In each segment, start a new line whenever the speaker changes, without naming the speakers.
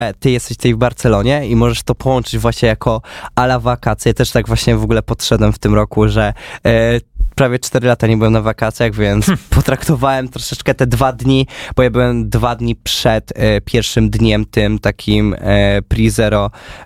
ty jesteś tutaj w Barcelonie i możesz to połączyć właśnie jako a la wakacje. Też tak właśnie w ogóle podszedłem w tym roku, że prawie 4 lata nie byłem na wakacjach, więc potraktowałem troszeczkę te 2 dni, bo ja byłem 2 dni przed pierwszym dniem tym takim pre-zero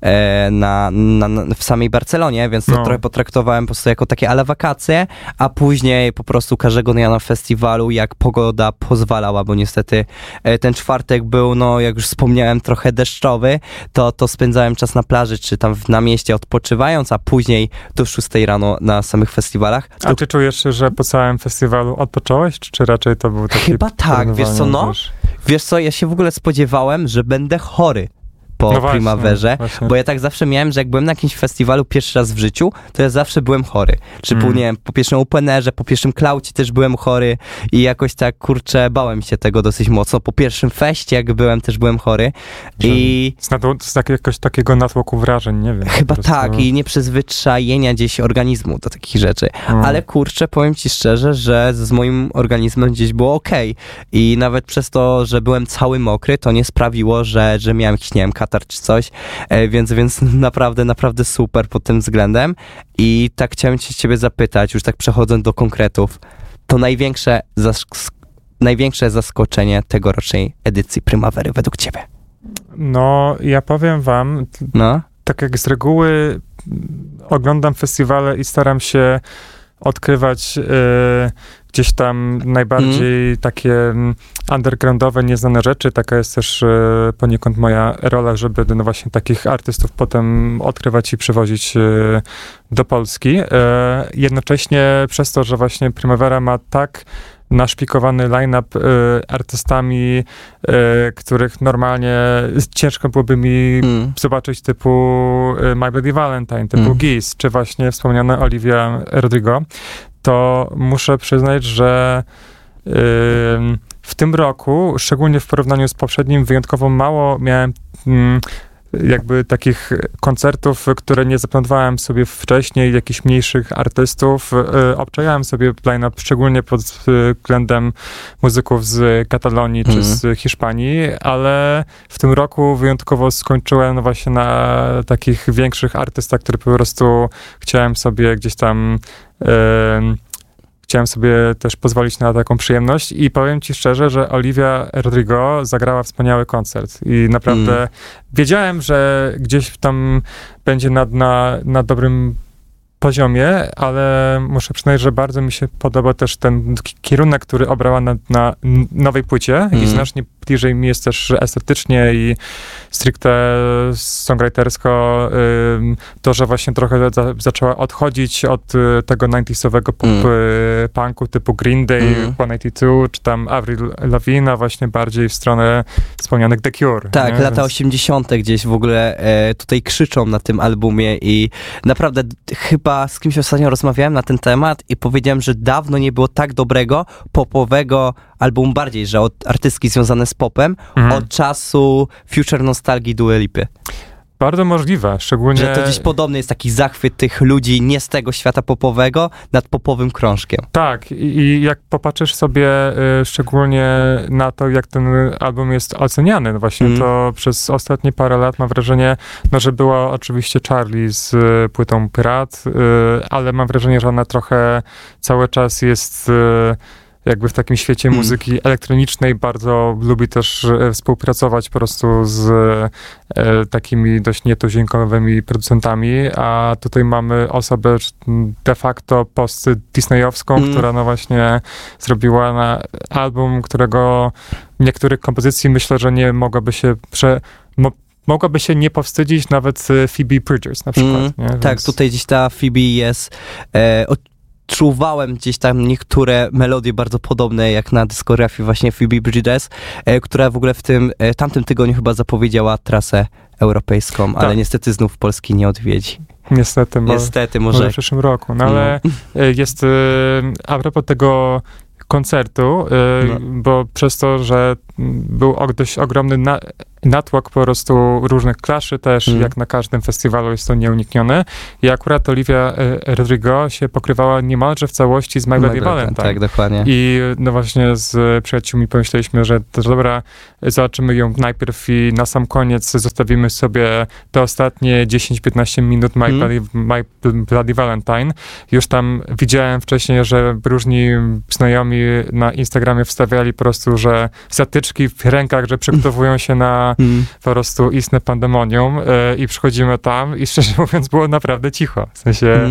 w samej Barcelonie, więc to trochę potraktowałem po prostu jako takie a la wakacje, a później po prostu każdego dnia na festiwalu, jak pogoda pozwalała, bo niestety ten czwartek był, no jak już wspomniałem, trochę deszczowy, to spędzałem czas na plaży, czy tam na mieście odpoczywając, a później do 6 rano na samych festiwalach.
A ty czujesz, że po całym festiwalu odpocząłeś, czy raczej to był taki...
Chyba tak, wiesz co, wiesz co, ja się w ogóle spodziewałem, że będę chory po Primaverze, bo ja tak zawsze miałem, że jak byłem na jakimś festiwalu pierwszy raz w życiu, to ja zawsze byłem chory. Czy nie wiem, po pierwszym openerze, po pierwszym klaucie też byłem chory i jakoś tak, kurczę, bałem się tego dosyć mocno. Po pierwszym feście, jak byłem, też byłem chory.
Z jakiegoś takiego natłoku wrażeń, nie wiem.
Chyba tak, i nieprzyzwyczajenia gdzieś organizmu do takich rzeczy. Ale kurczę, powiem ci szczerze, że z moim organizmem gdzieś było okej. I nawet przez to, że byłem cały mokry, to nie sprawiło, że miałem jakiś, nie wiem, katar czy coś, więc naprawdę super pod tym względem. I tak chciałem ciebie zapytać, już tak przechodząc do konkretów, to największe zaskoczenie tegorocznej edycji Primavery według ciebie?
No, ja powiem wam, tak jak z reguły oglądam festiwale i staram się odkrywać gdzieś tam najbardziej takie undergroundowe, nieznane rzeczy. Taka jest też poniekąd moja rola, żeby no właśnie takich artystów potem odkrywać i przywozić do Polski. Jednocześnie przez to, że właśnie Primavera ma tak naszpikowany line-up artystami, których normalnie ciężko byłoby mi zobaczyć, typu My Bloody Valentine, typu Giz, czy właśnie wspomniana Olivia Rodrigo, to muszę przyznać, że w tym roku, szczególnie w porównaniu z poprzednim, wyjątkowo mało miałem jakby takich koncertów, które nie zaplanowałem sobie wcześniej, jakichś mniejszych artystów. Obczajałem sobie line-up szczególnie pod względem muzyków z Katalonii czy z Hiszpanii, ale w tym roku wyjątkowo skończyłem właśnie na takich większych artystach, które po prostu chciałem sobie gdzieś tam chciałem sobie też pozwolić na taką przyjemność i powiem ci szczerze, że Olivia Rodrigo zagrała wspaniały koncert i naprawdę wiedziałem, że gdzieś tam będzie na dobrym poziomie, ale muszę przyznać, że bardzo mi się podoba też ten kierunek, który obrała na nowej płycie i znacznie bliżej mi jest też estetycznie i stricte songwritersko to, że właśnie trochę zaczęła odchodzić od tego 90sowego pop-punku typu Green Day, 182, czy tam Avril Lavigne, właśnie bardziej w stronę wspomnianych The Cure.
Tak, lata 80. gdzieś w ogóle tutaj krzyczą na tym albumie i naprawdę chyba z kimś ostatnio rozmawiałem na ten temat i powiedziałem, że dawno nie było tak dobrego, popowego albumu, bardziej, że od artystki związane z popem, od czasu Future Nostalgii Dua Lipy.
Bardzo możliwe, szczególnie...
Że to gdzieś podobny jest taki zachwyt tych ludzi nie z tego świata popowego nad popowym krążkiem.
Tak, i jak popatrzysz sobie szczególnie na to, jak ten album jest oceniany, no właśnie to przez ostatnie parę lat mam wrażenie, no że była oczywiście Charlie z płytą Pirat, ale mam wrażenie, że ona trochę cały czas jest... jakby w takim świecie muzyki elektronicznej bardzo lubi też współpracować po prostu z takimi dość nietuzinkowymi producentami, a tutaj mamy osobę de facto post-disneyowską, która no właśnie zrobiła na album, którego niektórych kompozycji myślę, że nie mogłaby się mogłaby się nie powstydzić nawet Phoebe Bridgers na przykład. Nie?
Tak, więc... tutaj gdzieś ta Phoebe jest... Czuwałem gdzieś tam niektóre melodie bardzo podobne jak na dyskografii właśnie Phoebe Bridgers, która w ogóle w tamtym tygodniu chyba zapowiedziała trasę europejską, ale niestety znów Polski nie odwiedzi.
Niestety, może w przyszłym roku. No ale jest a propos tego koncertu, bo przez to, że był dość ogromny natłok po prostu różnych klaszy też, jak na każdym festiwalu jest to nieuniknione. I akurat Olivia Rodrigo się pokrywała niemalże w całości z My Bloody Valentine.
Tak, dokładnie.
I no właśnie z przyjaciółmi pomyśleliśmy, że to dobra, zobaczymy ją najpierw i na sam koniec zostawimy sobie te ostatnie 10-15 minut My Bloody Valentine. Już tam widziałem wcześniej, że różni znajomi na Instagramie wstawiali po prostu, że zatyczki w rękach, że przygotowują się na po prostu istne pandemonium i przychodzimy tam i szczerze mówiąc było naprawdę cicho. W sensie,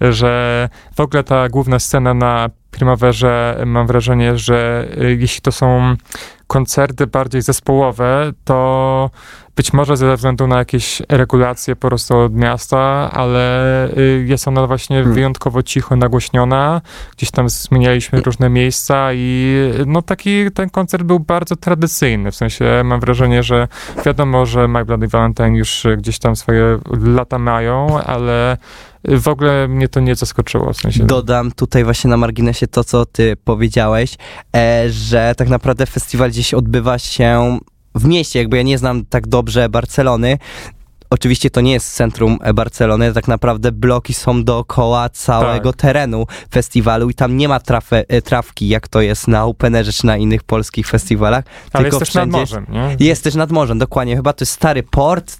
że w ogóle ta główna scena na Primaverze, mam wrażenie, że jeśli to są koncerty bardziej zespołowe, to być może ze względu na jakieś regulacje po prostu od miasta, ale jest ona właśnie wyjątkowo cicho nagłośniona. Gdzieś tam zmienialiśmy różne miejsca i no ten koncert był bardzo tradycyjny. W sensie mam wrażenie, że wiadomo, że My Bloody Valentine już gdzieś tam swoje lata mają, ale w ogóle mnie to nie zaskoczyło. W sensie.
Dodam tutaj właśnie na marginesie to, co ty powiedziałeś, że tak naprawdę festiwal gdzieś odbywa się w mieście, jakby ja nie znam tak dobrze Barcelony. Oczywiście to nie jest centrum Barcelony, tak naprawdę bloki są dookoła całego terenu festiwalu i tam nie ma trawki, jak to jest na Openerze czy na innych polskich festiwalach.
Ale tylko jest też nad morzem, nie?
Jest też nad morzem, dokładnie. Chyba to jest stary port,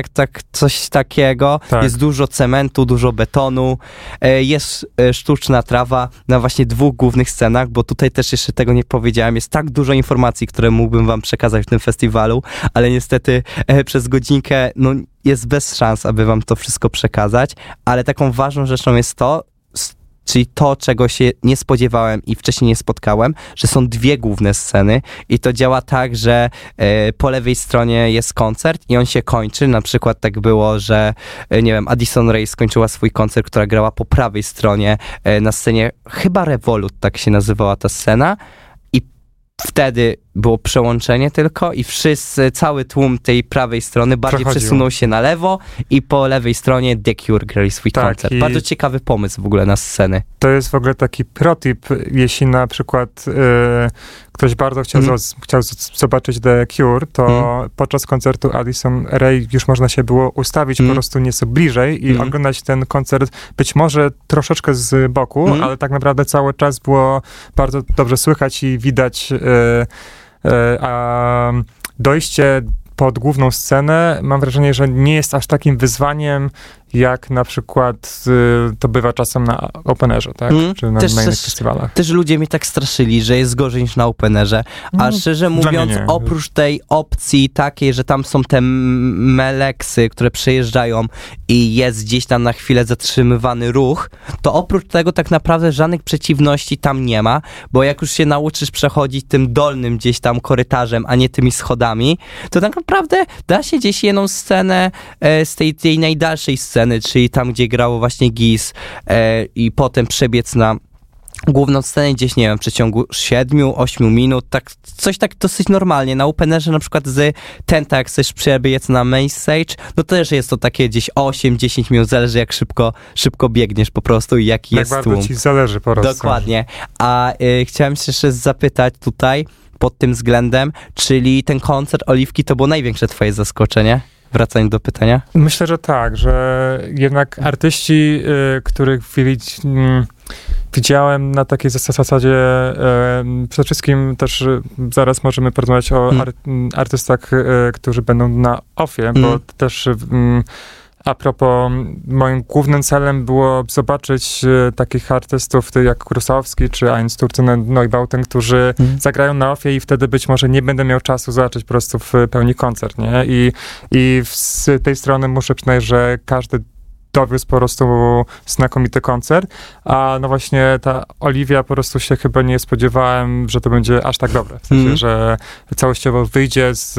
coś takiego. Tak. Jest dużo cementu, dużo betonu. Jest sztuczna trawa na właśnie 2 głównych scenach, bo tutaj też jeszcze tego nie powiedziałem. Jest tak dużo informacji, które mógłbym wam przekazać w tym festiwalu, ale niestety przez godzinkę, jest bez szans, aby wam to wszystko przekazać, ale taką ważną rzeczą jest to, czyli to, czego się nie spodziewałem i wcześniej nie spotkałem, że są 2 główne sceny i to działa tak, że po lewej stronie jest koncert i on się kończy. Na przykład tak było, że nie wiem, Addison Rae skończyła swój koncert, która grała po prawej stronie na scenie, chyba Revolut, tak się nazywała ta scena. Wtedy było przełączenie tylko i cały tłum tej prawej strony bardziej przesunął się na lewo i po lewej stronie The Cure grali swój koncert. Bardzo ciekawy pomysł w ogóle na sceny.
To jest w ogóle taki protip, jeśli na przykład ktoś bardzo chciał zobaczyć The Cure, to podczas koncertu Addison Rae już można się było ustawić po prostu nieco bliżej i oglądać ten koncert być może troszeczkę z boku, ale tak naprawdę cały czas było bardzo dobrze słychać i widać a dojście pod główną scenę, mam wrażenie, że nie jest aż takim wyzwaniem, jak na przykład to bywa czasem na Openerze, tak? Czy na innych festiwalach.
Też ludzie mnie tak straszyli, że jest gorzej niż na Openerze, a szczerze mówiąc, oprócz tej opcji takiej, że tam są te meleksy, które przejeżdżają i jest gdzieś tam na chwilę zatrzymywany ruch, to oprócz tego tak naprawdę żadnych przeciwności tam nie ma, bo jak już się nauczysz przechodzić tym dolnym gdzieś tam korytarzem, a nie tymi schodami, to tak naprawdę da się gdzieś jedną scenę z tej najdalszej sceny, czyli tam, gdzie grało właśnie Giz i potem przebiec na główną scenę gdzieś, nie wiem, w przeciągu 7-8 minut, coś tak dosyć normalnie. Na Openerze na przykład z Tenta, jak chcesz przebiec na main stage, no też jest to takie gdzieś 8-10 minut, zależy jak szybko biegniesz po prostu i jaki jest tłum.
Jak bardzo ci zależy po prostu.
Dokładnie. A chciałem się jeszcze zapytać tutaj, pod tym względem, czyli ten koncert Oliwki to było największe twoje zaskoczenie? Wracając do pytania.
Myślę, że tak, że jednak artyści, których widziałem na takiej zasadzie, przede wszystkim też zaraz możemy porozmawiać o artystach, którzy będą na offie, bo też a propos, moim głównym celem było zobaczyć takich artystów jak Krusowski czy Einsturzen Neubauten, którzy zagrają na offie i wtedy być może nie będę miał czasu zobaczyć po prostu w pełni koncert, nie? I z tej strony muszę przyznać, że każdy dowiózł po prostu znakomity koncert, a no właśnie ta Olivia po prostu się chyba nie spodziewałem, że to będzie aż tak dobre. W sensie, że całościowo wyjdzie z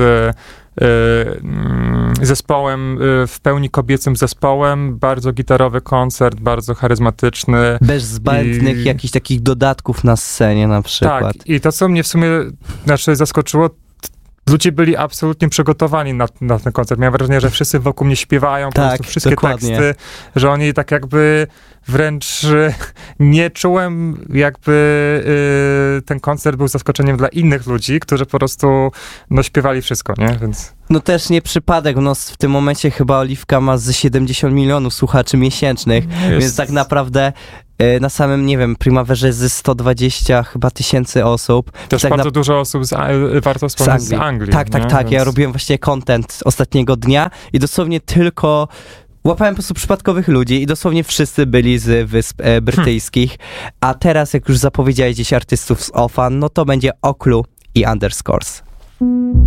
zespołem, w pełni kobiecym zespołem, bardzo gitarowy koncert, bardzo charyzmatyczny.
Bez zbędnych jakichś takich dodatków na scenie na przykład.
Tak, i to co mnie w sumie zaskoczyło, ludzie byli absolutnie przygotowani na ten koncert. Miałem wrażenie, że wszyscy wokół mnie śpiewają, po prostu wszystkie teksty, że oni tak jakby wręcz nie czułem, jakby ten koncert był zaskoczeniem dla innych ludzi, którzy po prostu śpiewali wszystko, nie? Więc...
No też nie przypadek, w tym momencie chyba Oliwka ma z 70 milionów słuchaczy miesięcznych, więc tak naprawdę na samym, nie wiem, Primaverze jest 120 chyba tysięcy osób.
Też
tak
bardzo dużo osób, warto wspomnieć, z Anglii.
Tak. Więc... Ja robiłem właśnie content ostatniego dnia i dosłownie tylko łapałem po prostu przypadkowych ludzi i dosłownie wszyscy byli z Wysp Brytyjskich. A teraz, jak już zapowiedziałeś gdzieś artystów z OFAN, no to będzie Oklu i Underscores.